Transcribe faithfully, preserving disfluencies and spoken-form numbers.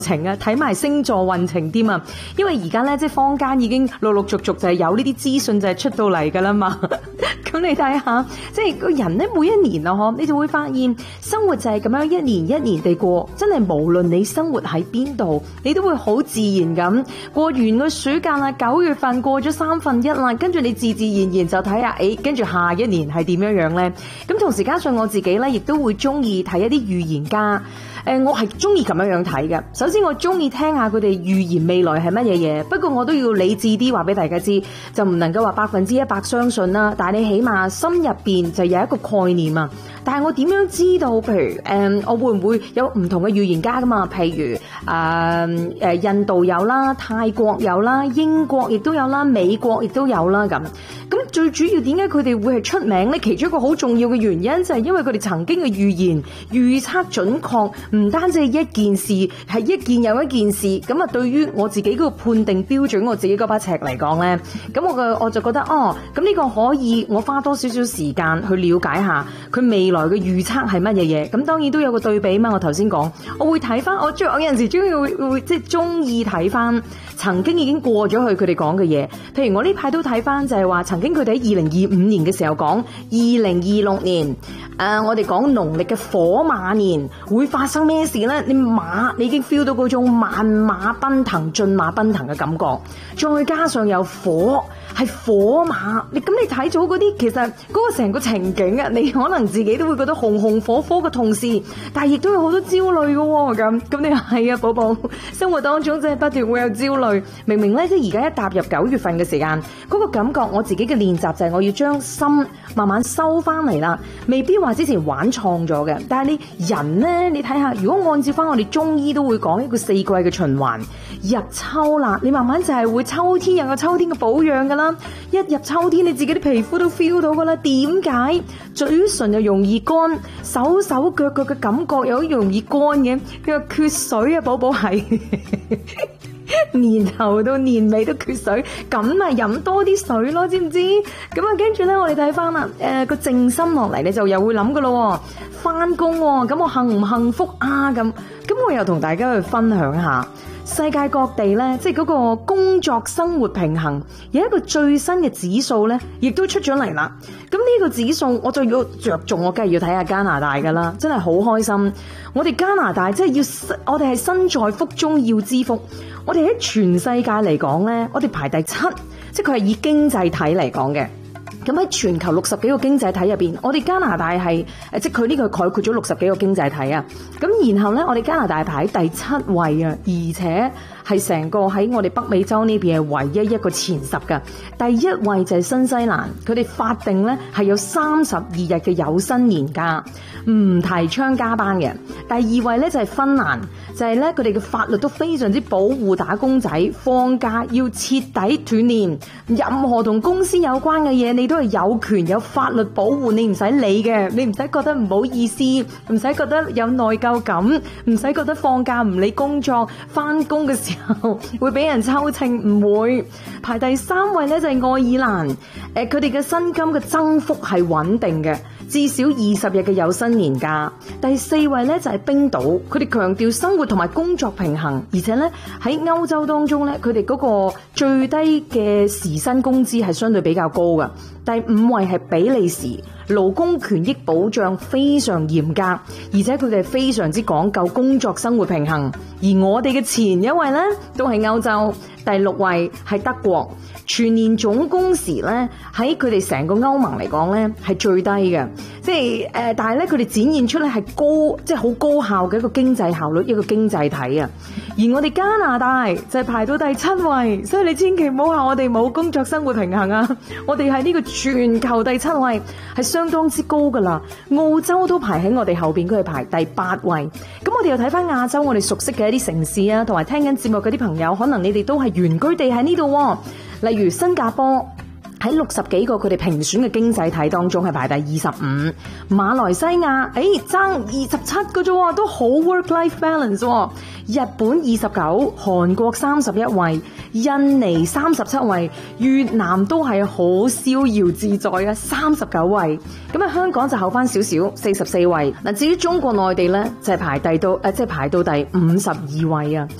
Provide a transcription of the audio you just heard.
程啊，睇埋星座運程添啊，因為而家咧即係坊間已經陸陸續續就係有呢啲資訊就係出到嚟噶啦嘛。咁你睇下，即係個人咧每一年啊，嗬，你就會發現生活就係咁樣一年一年地過，真係無論你生活喺邊度，你都會好自然咁過完個暑假啦，九月份過咗三分一啦，跟住你自自然然就睇下，誒，跟住下一年係點樣樣咧？咁同時加上我自己咧，亦都會中意睇一啲預言家。誒、呃，我係中意咁樣樣睇嘅。首先，我中意聽下佢哋預言未來係乜嘢嘢。不過，我都要理智啲話俾大家知，就唔能夠話百分之一百相信啦。但係你起碼心入邊就有一個概念啊。但係我點樣知道？譬如誒、呃，我會唔會有唔同嘅預言家噶嘛？譬如誒誒、呃呃，印度有啦，泰國有啦，英國亦都有啦，美國亦都有啦咁。咁最主要點解佢哋會係出名呢？其中一個好重要嘅原因就係因為佢哋曾經嘅預言預測準確，唔單止係一件事，係一件又一件事。咁啊，對於我自己嗰個判定標準，我自己嗰把尺嚟講呢，咁我嘅我就覺得哦，咁呢個可以我花多少少時間去了解下佢未來嘅預測係乜嘢嘢。咁當然都有個對比嘛。我頭先講，我會睇翻，我中我有陣時中意會會即係中意睇翻曾經已經過咗去佢哋講嘅嘢。譬如我呢排都睇翻，就係話曾經佢哋喺二零二五年嘅時候講，二零二六年誒、呃，我哋講農曆嘅火馬年會發生咩事呢？你馬你已經 feel 到嗰種萬馬奔騰、駿馬奔騰嘅感覺，再加上有火，係火馬，你咁你睇咗嗰啲，其實嗰個成個情景啊，你可能自己都會覺得紅紅火火嘅同時，但係亦都有好多焦慮嘅喎。咁咁你係啊，寶寶，生活當中真係不斷會有焦慮。明明咧，即係而家一踏入九月份嘅時間，嗰個感覺，我自己嘅練習就係我要將心慢慢收翻嚟啦。未必話之前玩創咗嘅，但係你人呢，你睇下，如果按照翻我哋中醫都會講一個四季嘅循環，入秋啦，你慢慢就係會秋天有個秋天嘅保養噶啦。一入秋天，你自己啲皮膚都 feel 到噶啦。點解嘴唇又容易乾，手手腳腳嘅感覺又好容易乾嘅？佢話缺水啊，寶寶係。年頭到年尾都缺水，咁咪飲多啲水咯，知唔知？咁啊，跟住咧，我哋睇翻啦，誒、呃、個靜心落嚟，你就又會諗噶咯，翻工喎，咁我幸唔幸福啊？咁咁我又同大家去分享下，世界各地咧，即係嗰個工作生活平衡有一個最新嘅指數咧，亦都出咗嚟啦。咁呢個指數，我就要着重，我梗係要睇下加拿大噶啦，真係好開心。我哋加拿大即係要，我哋係身在福中要知福。我哋喺全世界嚟講呢，我哋排第七，即係佢係以經濟體嚟講嘅。咁喺全球六十幾個經濟體入邊，我哋加拿大係誒，即係佢呢個概括咗六十幾個經濟體啊。咁然後呢，我哋加拿大排喺第七位啊，而且係成個喺我哋北美洲呢邊係唯一一個前十㗎。第一位就係新西蘭，佢哋法定呢係有三十二日嘅有薪年假，唔提倡加班嘅。第二位呢就係芬蘭，就係咧佢哋嘅法律都非常之保護打工仔，放假要徹底斷連，任何同公司有關嘅嘢，你都係有權有法律保護，你唔使理嘅，你唔使覺得唔好意思，唔使覺得有內疚感，唔使覺得放假唔理工作，翻工嘅時候會俾人抽秤，唔會。排第三位咧就係愛爾蘭，誒佢哋嘅薪金嘅增幅係穩定嘅，至少二十日嘅有薪年假。第四位咧就係冰島，佢哋強調生活同埋工作平衡，而且咧喺歐洲當中咧，佢哋嗰個最低嘅時薪工資係相對比較高嘅。第五位係比利時，勞工權益保障非常嚴格，而且佢哋非常之講究工作生活平衡。而我哋嘅前一位呢，都係歐洲，第六位係德國，全年總工時呢，喺佢哋成個歐盟嚟講呢，係最低嘅，即係誒、呃，但係咧佢哋展現出嚟係高，即係好高效嘅一個經濟效率，一個經濟體啊。而我哋加拿大就係排到第七位，所以你千祈唔好話我哋冇工作生活平衡啊！我哋係呢個全球第七位，係相當之高噶啦。澳洲都排喺我哋後邊，佢係排第八位。咁我哋又睇翻亞洲，我哋熟悉嘅一啲城市啊，同埋聽緊節目嗰啲朋友，可能你哋都係原居地喺呢度，例如新加坡。 喺六十幾個佢哋評選嘅經濟體當中係排第二十五。馬來西亞誒爭二十七個啫，都好 work-life balance。日本二十九，韓國三十一位，印尼三十七位，越南都係好逍遙自在啊，三十九位。咁啊，香港就後翻少少，四十四位。嗱，至於中國內地咧，就係排第到誒，即係排到第五十二位啊。